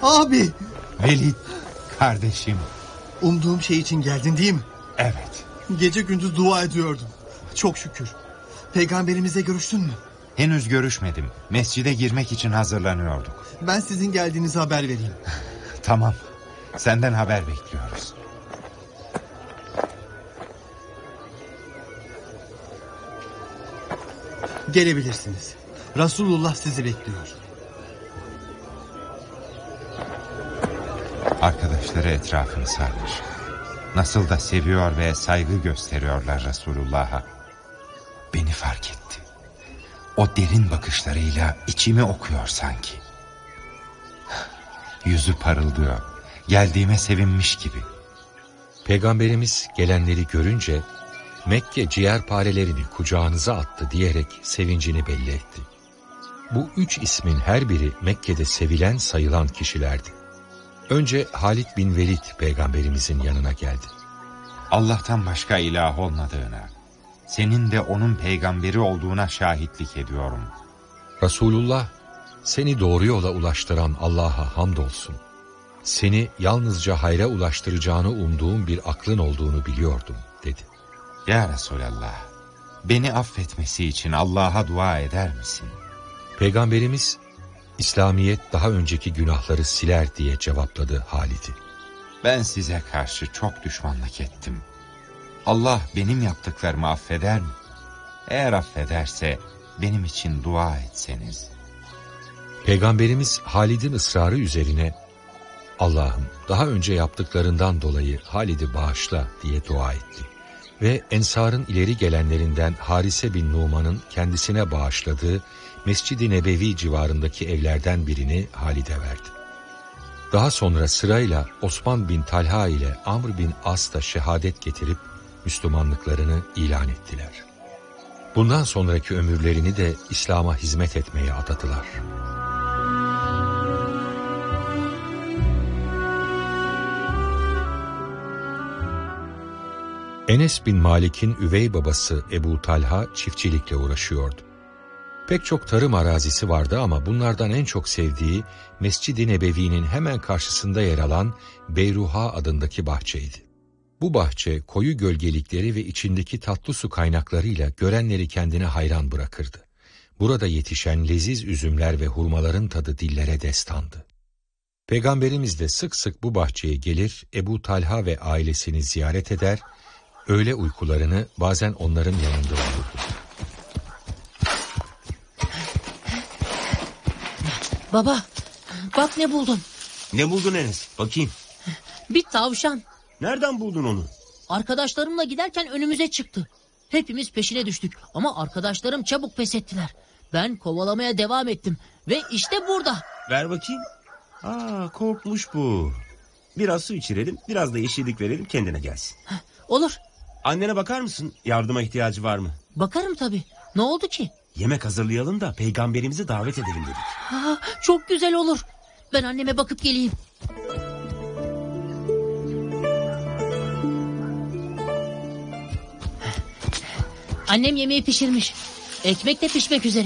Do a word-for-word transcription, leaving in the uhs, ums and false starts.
Abi. Velid, kardeşim. Umduğum şey için geldin değil mi? Evet. Gece gündüz dua ediyordum. Çok şükür. Peygamberimizle görüştün mü? Henüz görüşmedim. Mescide girmek için hazırlanıyorduk. Ben sizin geldiğinizi haber vereyim. Tamam. Senden haber bekliyoruz. Gelebilirsiniz. Resulullah sizi bekliyor. Arkadaşları etrafını sarmış. Nasıl da seviyor ve saygı gösteriyorlar Resulullah'a. Beni fark etti. O derin bakışlarıyla içimi okuyor sanki. Yüzü parıldıyor. Geldiğime sevinmiş gibi. Peygamberimiz gelenleri görünce Mekke ciğerparelerini kucağınıza attı diyerek sevincini belli etti. Bu üç ismin her biri Mekke'de sevilen sayılan kişilerdi. Önce Halid bin Velid peygamberimizin yanına geldi. Allah'tan başka ilah olmadığına, senin de onun peygamberi olduğuna şahitlik ediyorum. Resulullah, seni doğru yola ulaştıran Allah'a hamdolsun. Seni yalnızca hayra ulaştıracağını umduğum bir aklın olduğunu biliyordum, dedi. Ya Resulallah, beni affetmesi için Allah'a dua eder misin? Peygamberimiz, İslamiyet daha önceki günahları siler diye cevapladı Halid'i. Ben size karşı çok düşmanlık ettim. Allah benim yaptıklarımı affeder mi? Eğer affederse benim için dua etseniz. Peygamberimiz Halid'in ısrarı üzerine, Allah'ım daha önce yaptıklarından dolayı Halid'i bağışla diye dua etti. Ve Ensar'ın ileri gelenlerinden Harise bin Numan'ın kendisine bağışladığı Mescid-i Nebevi civarındaki evlerden birini Halid'e verdi. Daha sonra sırayla Osman bin Talha ile Amr bin As da şehadet getirip Müslümanlıklarını ilan ettiler. Bundan sonraki ömürlerini de İslam'a hizmet etmeye adadılar. Enes bin Malik'in üvey babası Ebu Talha çiftçilikle uğraşıyordu. Pek çok tarım arazisi vardı ama bunlardan en çok sevdiği Mescid-i Nebevi'nin hemen karşısında yer alan Beyruha adındaki bahçeydi. Bu bahçe koyu gölgelikleri ve içindeki tatlı su kaynaklarıyla görenleri kendine hayran bırakırdı. Burada yetişen leziz üzümler ve hurmaların tadı dillere destandı. Peygamberimiz de sık sık bu bahçeye gelir, Ebu Talha ve ailesini ziyaret eder, öğle uykularını bazen onların yanında uyurdu. Baba, bak ne buldum. Ne buldun Enes? Bakayım. Bir tavşan. Nereden buldun onu? Arkadaşlarımla giderken önümüze çıktı. Hepimiz peşine düştük ama arkadaşlarım çabuk pes ettiler. Ben kovalamaya devam ettim ve işte burada. Ver bakayım. Aa, korkmuş bu. Biraz su içirelim, biraz da yeşillik verelim, kendine gelsin. Olur. Annene bakar mısın? Yardıma ihtiyacı var mı? Bakarım tabii. Ne oldu ki? Yemek hazırlayalım da peygamberimizi davet edelim dedik. Ha, çok güzel olur. Ben anneme bakıp geleyim. Annem yemeği pişirmiş. Ekmek de pişmek üzere.